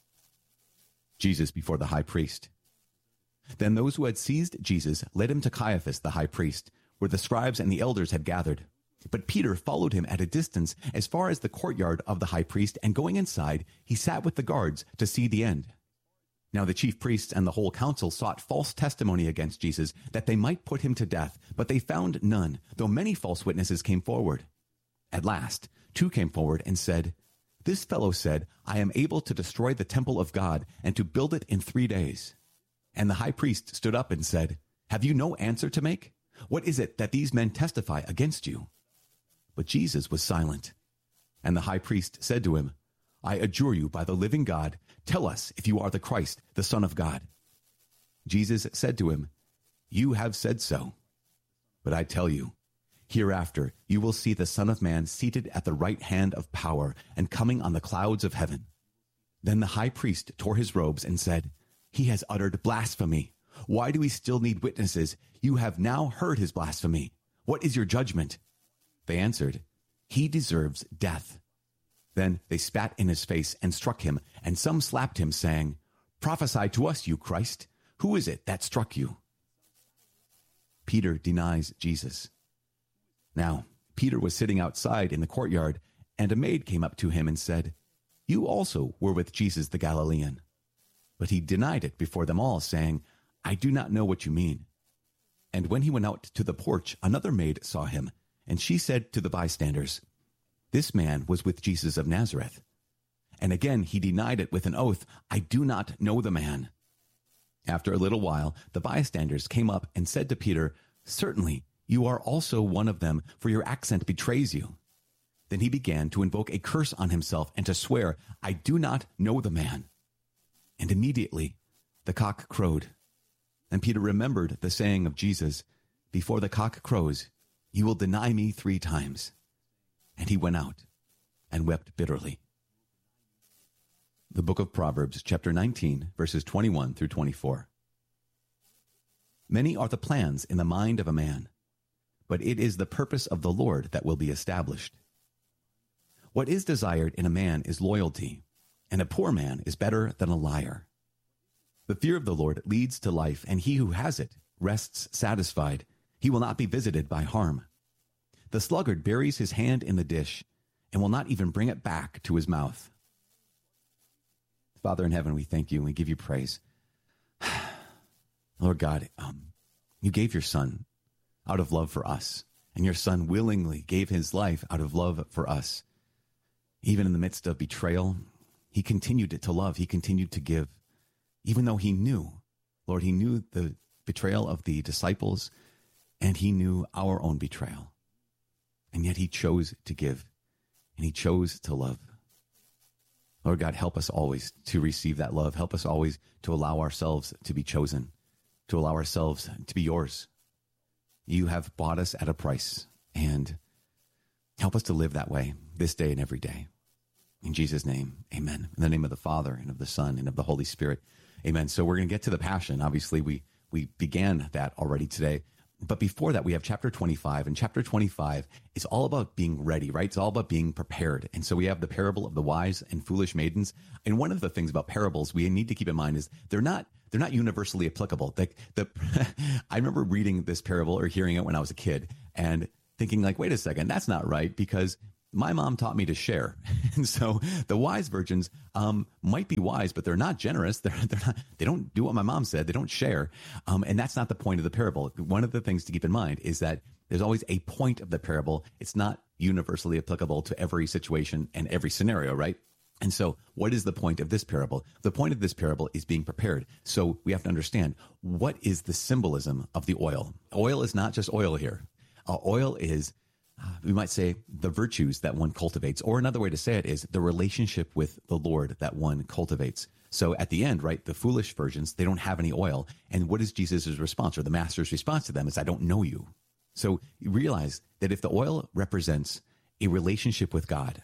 Jesus before the high priest. Then those who had seized Jesus led him to Caiaphas the high priest, where the scribes and the elders had gathered. But Peter followed him at a distance as far as the courtyard of the high priest, and going inside, he sat with the guards to see the end. Now the chief priests and the whole council sought false testimony against Jesus, that they might put him to death, but they found none, though many false witnesses came forward. At last, two came forward and said, "This fellow said, 'I am able to destroy the temple of God and to build it in three days.'" And the high priest stood up and said, "Have you no answer to make? What is it that these men testify against you?" But Jesus was silent. And the high priest said to him, "I adjure you by the living God, tell us if you are the Christ, the Son of God." Jesus said to him, "You have said so. But I tell you, hereafter you will see the Son of Man seated at the right hand of power and coming on the clouds of heaven." Then the high priest tore his robes and said, "He has uttered blasphemy. Why do we still need witnesses? You have now heard his blasphemy. What is your judgment?" They answered, "He deserves death." Then they spat in his face and struck him, and some slapped him, saying, "Prophesy to us, you Christ. Who is it that struck you?" Peter denies Jesus. Now, Peter was sitting outside in the courtyard, and a maid came up to him and said, "You also were with Jesus the Galilean." But he denied it before them all, saying, "I do not know what you mean." And when he went out to the porch, another maid saw him, and she said to the bystanders, "This man was with Jesus of Nazareth." And again he denied it with an oath, "I do not know the man." After a little while, the bystanders came up and said to Peter, "Certainly you are also one of them, for your accent betrays you." Then he began to invoke a curse on himself and to swear, "I do not know the man." And immediately the cock crowed. And Peter remembered the saying of Jesus, "Before the cock crows, you will deny me three times." And he went out and wept bitterly. The book of Proverbs, chapter nineteen, verses twenty-one through twenty-four. Many are the plans in the mind of a man, but it is the purpose of the Lord that will be established. What is desired in a man is loyalty, and a poor man is better than a liar. The fear of the Lord leads to life, and he who has it rests satisfied. He will not be visited by harm. The sluggard buries his hand in the dish and will not even bring it back to his mouth. Father in heaven, we thank you and we give you praise. Lord God, um, you gave your son out of love for us, and your son willingly gave his life out of love for us. Even in the midst of betrayal, he continued to love. He continued to give, even though he knew, Lord, he knew the betrayal of the disciples, and he knew our own betrayal. And yet he chose to give, and he chose to love. Lord God, help us always to receive that love. Help us always to allow ourselves to be chosen, to allow ourselves to be yours. You have bought us at a price, and help us to live that way this day and every day. In Jesus' name, amen. In the name of the Father, and of the Son, and of the Holy Spirit, amen. So we're going to get to the Passion. Obviously, we, we began that already today. But before that, we have chapter twenty-five, and chapter twenty-five is all about being ready, right? It's all about being prepared. And so we have the parable of the wise and foolish maidens. And one of the things about parables we need to keep in mind is they're not they're not universally applicable. Like the, I remember reading this parable or hearing it when I was a kid and thinking like, wait a second, that's not right, because my mom taught me to share. And so the wise virgins um, might be wise, but they're not generous. They're, they're not, they don't do what my mom said. They don't share. Um, and that's not the point of the parable. One of the things to keep in mind is that there's always a point of the parable. It's not universally applicable to every situation and every scenario, right? And so what is the point of this parable? The point of this parable is being prepared. So we have to understand, what is the symbolism of the oil? Oil is not just oil here. Uh, oil is, uh, we might say, the virtues that one cultivates. Or another way to say it is the relationship with the Lord that one cultivates. So at the end, right, the foolish virgins, they don't have any oil. And what is Jesus' response, or the master's response to them, is, I don't know you. So you realize that if the oil represents a relationship with God,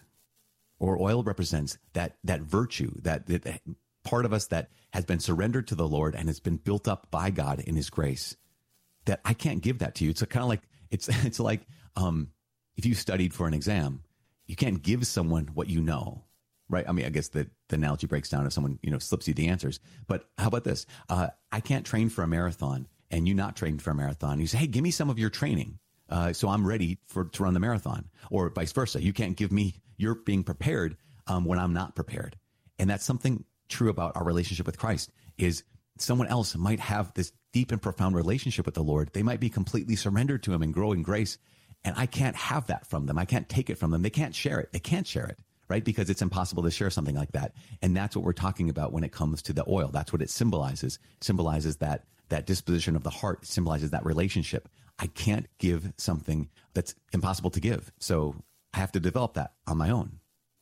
or oil represents that that virtue, that, that part of us that has been surrendered to the Lord and has been built up by God in his grace, that I can't give that to you. It's kind of like, it's it's like um, if you studied for an exam, you can't give someone what you know, right? I mean, I guess the, the analogy breaks down if someone, you know, slips you the answers. But how about this? Uh, I can't train for a marathon and you not trained for a marathon. You say, hey, give me some of your training. Uh, so I'm ready for to run the marathon, or vice versa. You can't give me, you're being prepared um, when I'm not prepared. And that's something true about our relationship with Christ, is someone else might have this deep and profound relationship with the Lord. They might be completely surrendered to him and grow in grace. And I can't have that from them. I can't take it from them. They can't share it. They can't share it, right? Because it's impossible to share something like that. And that's what we're talking about when it comes to the oil. That's what it symbolizes. It symbolizes that that disposition of the heart. It symbolizes that relationship. I can't give something that's impossible to give. So I have to develop that on my own.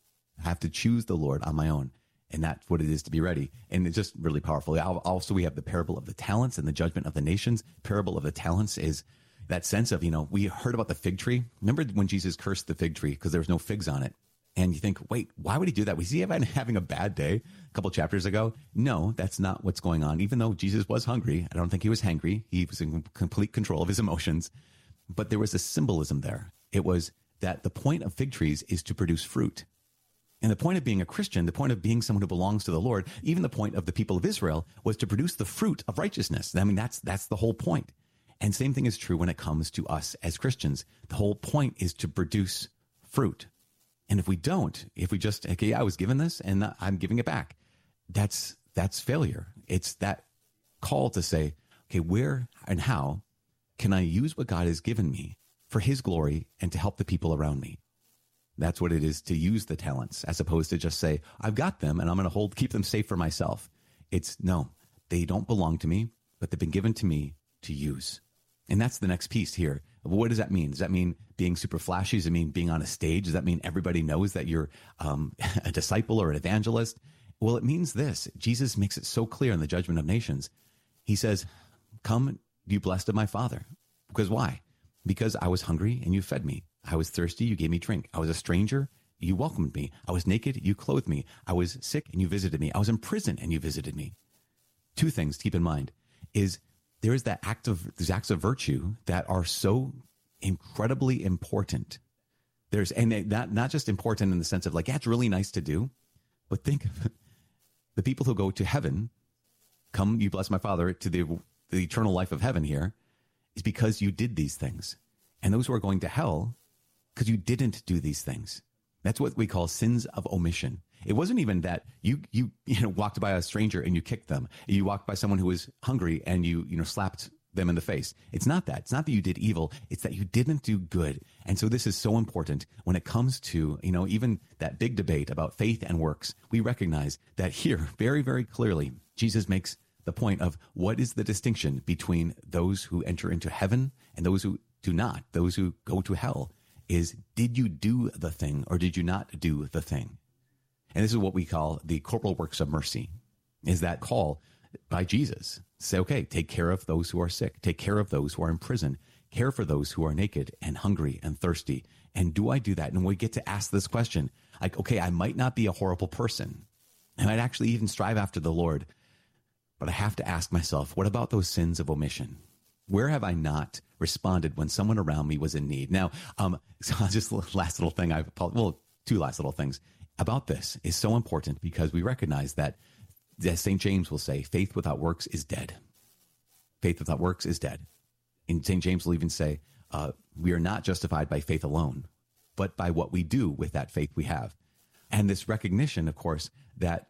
I have to choose the Lord on my own. And that's what it is to be ready. And it's just really powerful. Also, we have the parable of the talents and the judgment of the nations. Parable of the talents is that sense of, you know, we heard about the fig tree. Remember when Jesus cursed the fig tree because there was no figs on it? And you think, wait, why would he do that? Was he having a bad day a couple chapters ago? No, that's not what's going on. Even though Jesus was hungry, I don't think he was hangry. He was in complete control of his emotions. But there was a symbolism there. It was that the point of fig trees is to produce fruit. And the point of being a Christian, the point of being someone who belongs to the Lord, even the point of the people of Israel, was to produce the fruit of righteousness. I mean, that's that's the whole point. And same thing is true when it comes to us as Christians. The whole point is to produce fruit. And if we don't, if we just, okay, yeah, I was given this and I'm giving it back, that's that's failure. It's that call to say, okay, where and how can I use what God has given me for his glory and to help the people around me? That's what it is to use the talents, as opposed to just say, I've got them and I'm going to hold, keep them safe for myself. It's no, they don't belong to me, but they've been given to me to use. And that's the next piece here. What does that mean? Does that mean being super flashy? Does it mean being on a stage? Does that mean everybody knows that you're um, a disciple or an evangelist? Well, it means this. Jesus makes it so clear in the judgment of nations. He says, come, you blessed of my Father. Because why? Because I was hungry and you fed me. I was thirsty, you gave me drink. I was a stranger, you welcomed me. I was naked, you clothed me. I was sick and you visited me. I was in prison and you visited me. Two things to keep in mind is there is that act of, these acts of virtue that are so incredibly important. There's, and they, not, not just important in the sense of like, yeah, it's really nice to do, but think of it. The people who go to heaven, come, you bless my Father, to the, the eternal life of heaven here, is because you did these things. And those who are going to hell, because you didn't do these things. That's what we call sins of omission. It wasn't even that you you you know walked by a stranger and you kicked them. You walked by someone who was hungry and you you know slapped them in the face. It's not that. It's not that you did evil. It's that you didn't do good. And so this is so important when it comes to, you know, even that big debate about faith and works. We recognize that here very, very clearly, Jesus makes the point of what is the distinction between those who enter into heaven and those who do not, those who go to hell. Is did you do the thing or did you not do the thing? And this is what we call the corporal works of mercy, is that call by Jesus. Say, okay, take care of those who are sick. Take care of those who are in prison. Care for those who are naked and hungry and thirsty. And do I do that? And we get to ask this question, like, okay, I might not be a horrible person. I might actually even strive after the Lord. But I have to ask myself, what about those sins of omission? Where have I not responded when someone around me was in need. Now, um, so just last little thing, I've well, two last little things about this is so important because we recognize that, as Saint James will say, faith without works is dead. Faith without works is dead. And Saint James will even say, uh, we are not justified by faith alone, but by what we do with that faith we have. And this recognition, of course, that